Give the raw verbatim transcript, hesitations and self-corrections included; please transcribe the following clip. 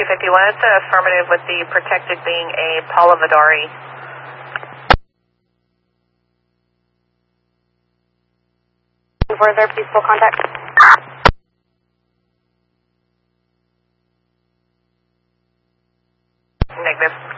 two fifty-one, it's affirmative with the protected being a Paula Vidari. Further, please full contact. Negative.